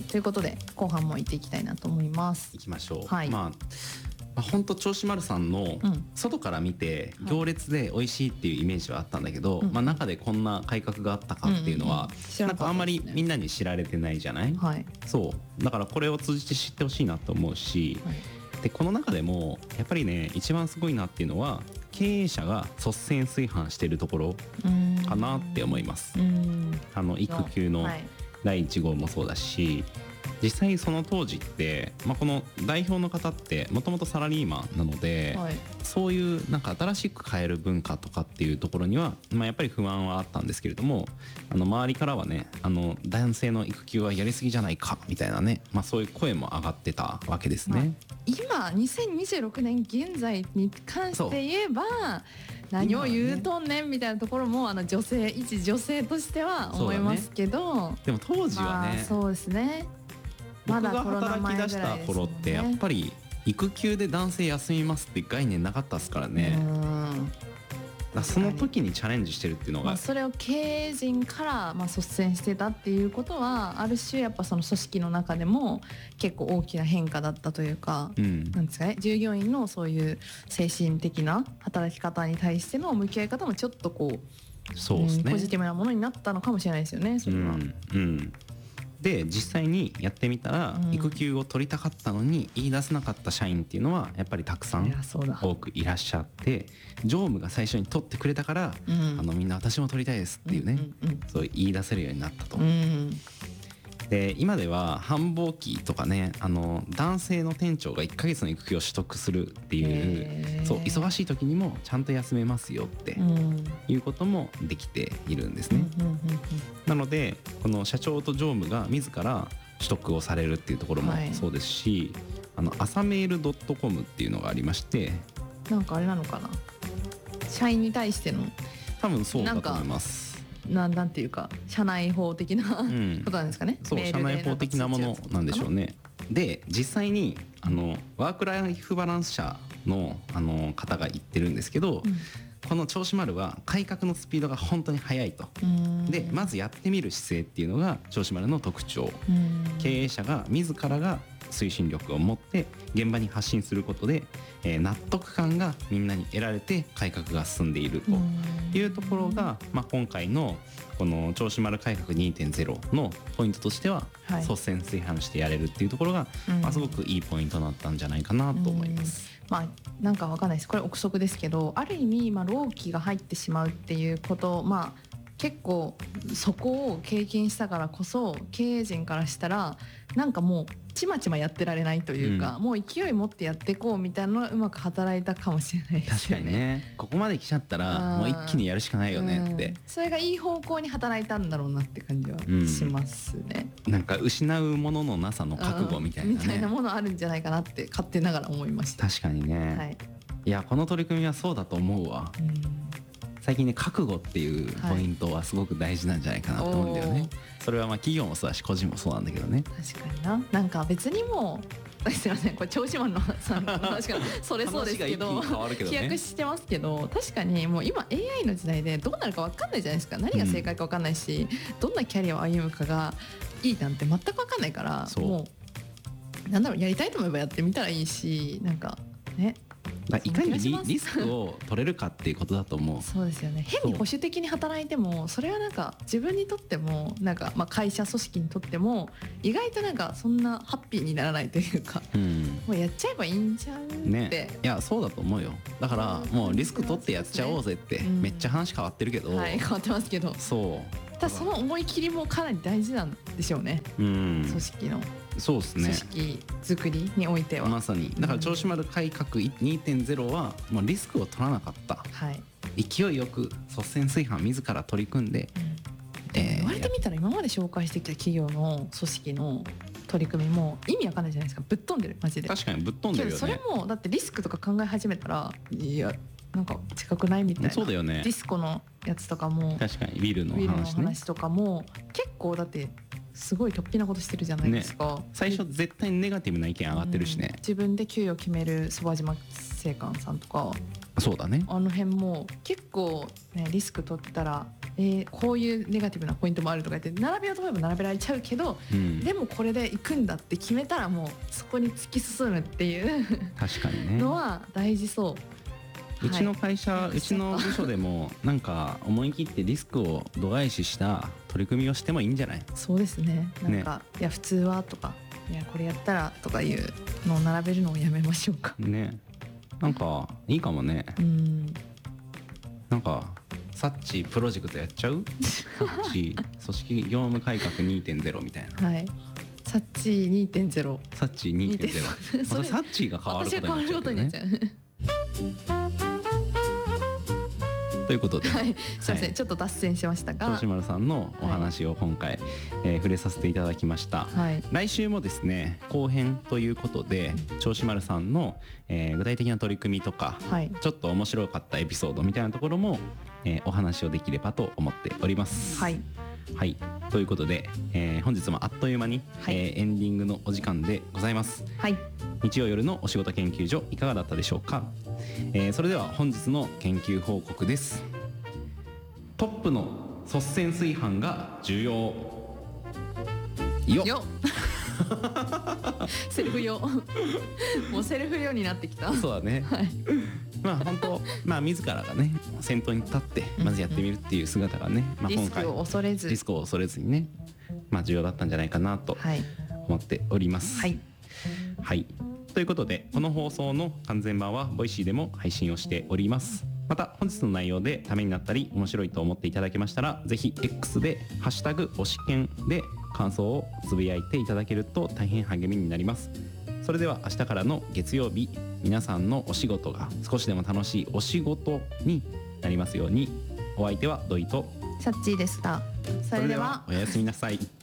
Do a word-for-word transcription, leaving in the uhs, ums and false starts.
ということで後半も行っていきたいなと思います。 行きましょう。 はい、 まあまあ、本当銚子丸さんの外から見て行列で美味しいっていうイメージはあったんだけど、 うんまあ、中でこんな改革があったかっていうのは、 うんうん、 なんかあんまりみんなに知られてないじゃない、 はい、 そうだからこれを通じて知ってほしいなと思うし、はい、でこの中でもやっぱりね一番すごいなっていうのは経営者が率先垂範しているところかなって思います。あの育休のだいいち号もそうだし、実際その当時って、まあ、この代表の方ってもともとサラリーマンなので、はい、そういうなんか新しく変える文化とかっていうところには、まあ、やっぱり不安はあったんですけれども、あの周りからはねあの男性の育休はやりすぎじゃないかみたいなね、まあ、そういう声も上がってたわけですね、まあ、今にせんにじゅうろくねん現在に関して言えば何を言うとんねんみたいなところもあの女性一女性としては思いますけど、 ね、でも当時はね、 まあ、そうですね、 僕が働き出した頃ってやっぱり育休で男性休みますって概念なかったですからね。うんだその時にチャレンジしてるっていうのが、 まあ、それを経営陣からまあ率先してたっていうことはある種やっぱその組織の中でも結構大きな変化だったというか、うん、なんですかね、従業員のそういう精神的な働き方に対しての向き合い方もちょっとこう、 そうですね、 うん、ポジティブなものになったのかもしれないですよね、それは。 うんうんで実際にやってみたら、うん、育休を取りたかったのに言い出せなかった社員っていうのはやっぱりたくさん多くいらっしゃって、常務が最初に取ってくれたから、うん、あのみんな私も取りたいですっていうね、うんうんうん、そう言い出せるようになったと、うん、で今では繁忙期とかね、あの男性の店長がいっかげつの育休を取得するっていう、そう忙しい時にもちゃんと休めますよっていうこともできているんですね、うんうんうんうん、なのでこの社長と常務が自ら取得をされるっていうところもそうですし、はい、あの朝メール .com っていうのがありまして、 なんかあれなのかな、社員に対しての多分そうだと思います。 な, なんていうか社内法的な、うん、ことなんですかね。 そう社内法的なものなんでしょうね。で実際にあのワークライフバランス社 の, あの方が言ってるんですけど、うん、この銚子丸は改革のスピードが本当に速いと。でまずやってみる姿勢っていうのが銚子丸の特徴。経営者が自らが推進力を持って現場に発信することで、えー、納得感がみんなに得られて改革が進んでいるというところが、まあ、今回のこの銚子丸改革 にてんゼロ のポイントとしては、はい、率先垂範してやれるっていうところが、まあ、すごくいいポイントになったんじゃないかなと思います。 まあ、なんかわかんないです、これ憶測ですけど、ある意味、まあ、労基が入ってしまうっていうこと、まあ結構そこを経験したからこそ経営陣からしたらなんかもうちまちまやってられないというか、うん、もう勢い持ってやっていこうみたいなのがうまく働いたかもしれないですよね。 確かにね、ここまで来ちゃったらもう一気にやるしかないよねって、 それがいい方向に働いたんだろうなって感じはしますね、 うん、なんか失うもののなさの覚悟みたいなね、 みたいなものあるんじゃないかなって勝手ながら思いました。 確かにね、はい、いやこの取り組みはそうだと思うわ、うん、最近ね覚悟っていうポイントはすごく大事なんじゃないかなと思うんだよね、はい、それはまあ企業もそうだし個人もそうなんだけどね。 確かにな、なんか別にもうすいませんこれ銚子丸のさんの話がそれそうですけど飛躍してますけど、確かにもう今 エーアイ の時代でどうなるか分かんないじゃないですか。何が正解か分かんないし、うん、どんなキャリアを歩むかがいいなんて全く分かんないから、もうなんだろう、やりたいと思えばやってみたらいいし、なんかね、 いかに リ, リスクを取れるかっていうことだと思う。 そうですよね。変に保守的に働いてもそれはなんか自分にとってもなんか、まあ、会社組織にとっても意外となんかそんなハッピーにならないというか、うん、もうやっちゃえばいいんちゃうって、ね、 いやそうだと思うよ。だからもうリスク取ってやっちゃおうぜって、うん、めっちゃ話変わってるけど、 はい、変わってますけど、 そうただその思い切りもかなり大事なんでしょうね、うん、組織のそうですね、 組織作りにおいてはまさにだから銚子丸改革 にてんゼロ はもうリスクを取らなかった、はい、勢いよく率先垂範自ら取り組んで、 うんえー、言われてみたら今まで紹介してきた企業の組織の取り組みも意味わかんないじゃないですか。ぶっ飛んでるマジで。 確かにぶっ飛んでるよね。 それもだってリスクとか考え始めたらいやなんか近くないみたいな。 そうだよね。 ディスコのやつとかも確かにビルの話、ね、 ビルの話とかも結構だってすごい突飛なことしてるじゃないですか、 ね、最初絶対にネガティブな意見上がってるしね、 うん、自分で給与決めるそば島製菓さんとかそうだね、 あの辺も結構、ね、リスク取ったらえー、こういうネガティブなポイントもあるとか言って並べようと思えば並べられちゃうけど、うん、でもこれで行くんだって決めたらもうそこに突き進むっていう確かにねのは大事そう。 うちの会社、はい、うちの部署でもなんか思い切ってリスクを度外視した取り組みをしてもいいんじゃない？ そうですね。なんか、ね、いや普通はとかいやこれやったらとかいうのを並べるのをやめましょうかね。なんかいいかもね。うん、なんかサッチプロジェクトやっちゃう？サッチ組織業務改革 にてんゼロ みたいな。はい。サッチ にてんゼロ。サッチ にてんゼロ。またサッチが変わることになっちゃうけどね。ということで、はい、 すいません、はい、ちょっと脱線しましたが、 銚子丸さんのお話を今回、はい、えー、触れさせていただきました、はい、来週もですね後編ということで銚子丸さんの、えー、具体的な取り組みとか、はい、ちょっと面白かったエピソードみたいなところも、えー、お話をできればと思っております。はい、はい、ということで、えー、本日もあっという間に、はい、えー、エンディングのお時間でございます。はい、日曜夜のお仕事研究所いかがだったでしょうか。えー、それでは本日の研究報告です。トップの率先炊飯が重要よ。よセルフ用もうセルフ用になってきた。 そうだね、はい、まあ本当まあ自らがね先頭に立ってまずやってみるっていう姿がね、うんうん、まあ、今回リスクを恐れずリスクを恐れずにね、まあ、重要だったんじゃないかなと思っております。はい、はい、ということでこの放送の完全版はボイシーでも配信をしております。また本日の内容でためになったり面白いと思っていただけましたらぜひ X でハッシュタグ推し研で感想をつぶやいていただけると大変励みになります。それでは明日からの月曜日皆さんのお仕事が少しでも楽しいお仕事になりますように。お相手は土井とサッチーでした。それではおやすみなさい。